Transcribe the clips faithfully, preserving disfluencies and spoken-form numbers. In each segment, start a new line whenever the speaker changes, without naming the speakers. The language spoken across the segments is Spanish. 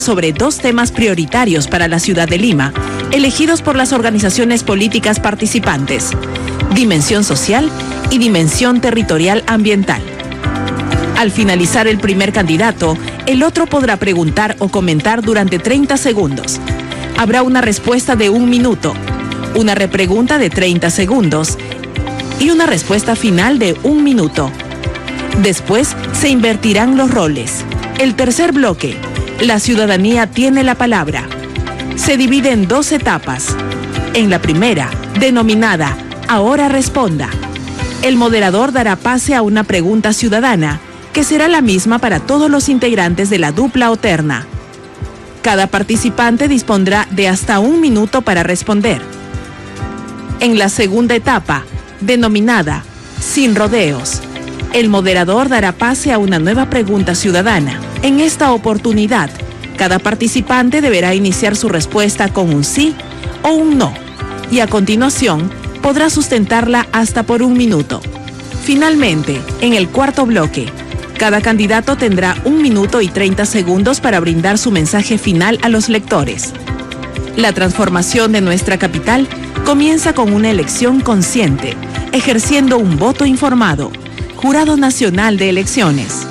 sobre dos temas prioritarios para la ciudad de Lima, elegidos por las organizaciones políticas participantes: dimensión social y dimensión territorial ambiental. Al finalizar el primer candidato, el otro podrá preguntar o comentar durante treinta segundos. Habrá una respuesta de un minuto, una repregunta de treinta segundos y una respuesta final de un minuto. Después se invertirán los roles. El tercer bloque, la ciudadanía tiene la palabra, se divide en dos etapas. En la primera, denominada Ahora Responda, el moderador dará pase a una pregunta ciudadana, que será la misma para todos los integrantes de la dupla o terna. Cada participante dispondrá de hasta un minuto para responder. En la segunda etapa, denominada Sin Rodeos, el moderador dará pase a una nueva pregunta ciudadana. En esta oportunidad, cada participante deberá iniciar su respuesta con un sí o un no, y a continuación podrá sustentarla hasta por un minuto. Finalmente, en el cuarto bloque, cada candidato tendrá un minuto y treinta segundos para brindar su mensaje final a los lectores. La transformación de nuestra capital comienza con una elección consciente, ejerciendo un voto informado. Jurado Nacional de Elecciones.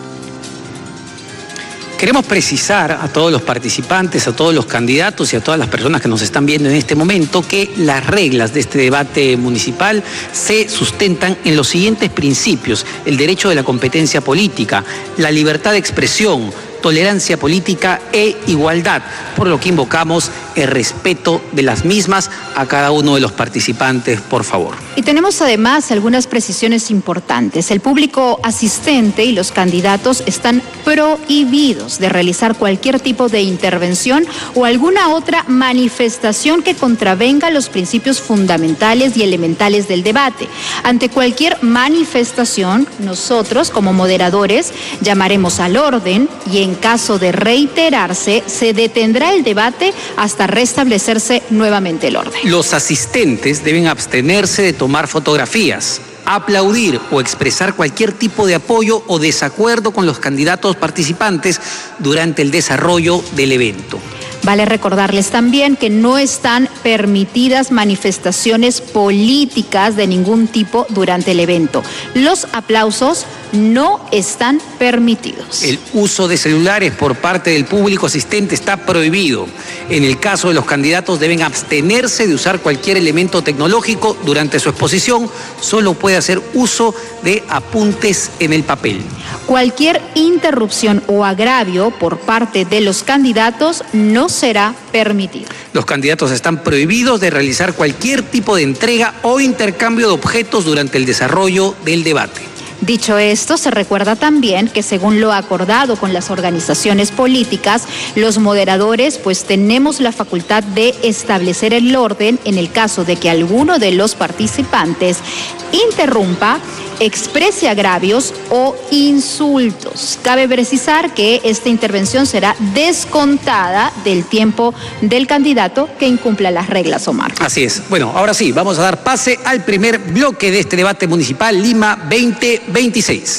Queremos precisar a todos los participantes, a todos los candidatos y a todas las personas que nos están viendo en este momento que las reglas de este debate municipal se sustentan en los siguientes principios: el derecho de la competencia política, la libertad de expresión, tolerancia política e igualdad, por lo que invocamos el respeto de las mismas a cada uno de los participantes, por favor.
Y tenemos además algunas precisiones importantes. El público asistente y los candidatos están prohibidos de realizar cualquier tipo de intervención o alguna otra manifestación que contravenga los principios fundamentales y elementales del debate. Ante cualquier manifestación, nosotros como moderadores llamaremos al orden y en caso de reiterarse, se detendrá el debate hasta restablecerse nuevamente el orden.
Los asistentes deben abstenerse de tomar fotografías, aplaudir o expresar cualquier tipo de apoyo o desacuerdo con los candidatos participantes durante el desarrollo del evento.
Vale recordarles también que no están permitidas manifestaciones políticas de ningún tipo durante el evento. Los aplausos no están permitidos.
El uso de celulares por parte del público asistente está prohibido. En el caso de los candidatos deben abstenerse de usar cualquier elemento tecnológico durante su exposición. Solo puede hacer uso de apuntes en el papel.
Cualquier interrupción o agravio por parte de los candidatos no será permitido.
Los candidatos están prohibidos de realizar cualquier tipo de entrega o intercambio de objetos durante el desarrollo del debate.
Dicho esto, se recuerda también que según lo acordado con las organizaciones políticas, los moderadores pues tenemos la facultad de establecer el orden en el caso de que alguno de los participantes interrumpa, exprese agravios o insultos. Cabe precisar que esta intervención será descontada del tiempo del candidato que incumpla las reglas, Omar.
Así es. Bueno, ahora sí, vamos a dar pase al primer bloque de este debate municipal Lima veinte veintiséis.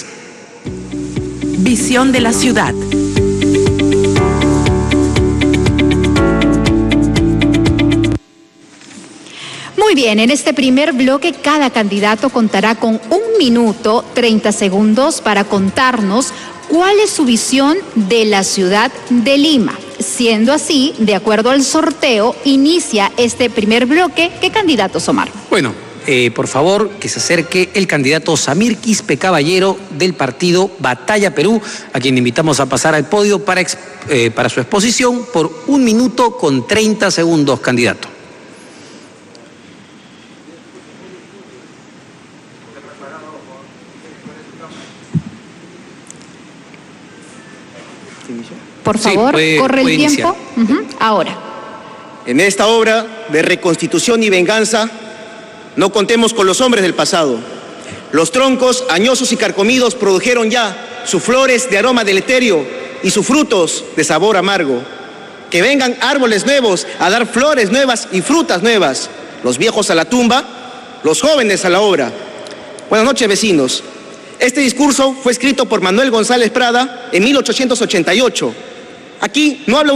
Visión de la ciudad.
Muy bien, en este primer bloque cada candidato contará con un minuto, treinta segundos para contarnos cuál es su visión de la ciudad de Lima. Siendo así, de acuerdo al sorteo, inicia este primer bloque. ¿Qué candidatos, Omar?
Bueno, eh, por favor, que se acerque el candidato Samir Quispe Caballero del partido Batalla Perú, a quien invitamos a pasar al podio para, eh, para su exposición por un minuto con treinta segundos, candidato.
Por favor, sí, puede, corre el tiempo. Uh-huh. Ahora.
En esta obra de reconstitución y venganza, no contemos con los hombres del pasado. Los troncos añosos y carcomidos produjeron ya sus flores de aroma deleterio y sus frutos de sabor amargo. Que vengan árboles nuevos a dar flores nuevas y frutas nuevas. Los viejos a la tumba, los jóvenes a la obra. Buenas noches, vecinos. Este discurso fue escrito por Manuel González Prada en mil ochocientos ochenta y ocho. Aquí no habla